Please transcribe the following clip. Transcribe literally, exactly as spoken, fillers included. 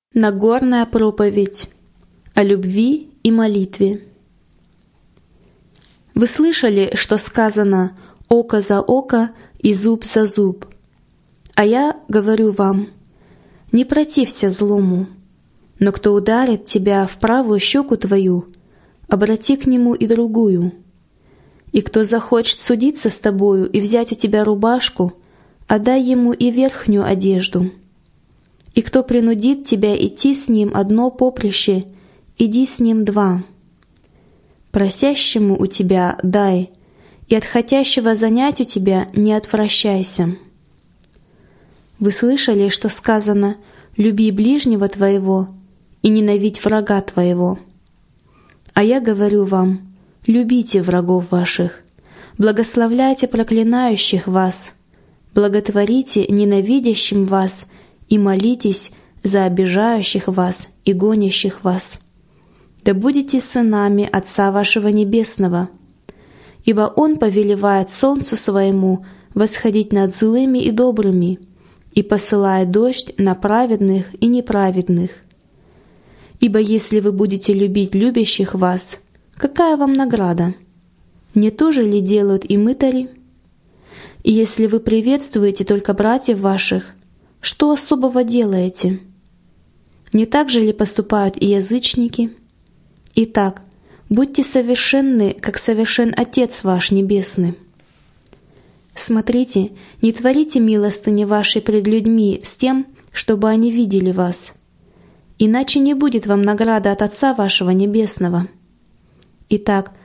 Нагорная проповедь о любви и молитве. Вы слышали, что сказано «око за око и зуб за зуб». А я говорю вам, не протився злому, но кто ударит тебя в правую щеку твою, обрати к нему и другую. И кто захочет судиться с тобою и взять у тебя рубашку, отдай ему и верхнюю одежду. И кто принудит тебя идти с ним одно поприще, иди с ним два. Просящему у тебя дай, и от хотящего занять у тебя не отвращайся. Вы слышали, что сказано «люби ближнего твоего и ненавидь врага твоего». А я говорю вам, любите врагов ваших, благословляйте проклинающих вас, благотворите ненавидящим вас и молитесь за обижающих вас и гонящих вас. Да будете сынами Отца вашего Небесного, ибо Он повелевает солнцу своему восходить над злыми и добрыми и посылает дождь на праведных и неправедных. Ибо если вы будете любить любящих вас, какая вам награда? Не то же ли делают и мытари? И если вы приветствуете только братьев ваших, что особого делаете? Не так же ли поступают и язычники? Итак, будьте совершенны, как совершен Отец ваш Небесный. Смотрите, не творите милостыни вашей пред людьми с тем, чтобы они видели вас, иначе не будет вам награды от Отца вашего Небесного. Итак,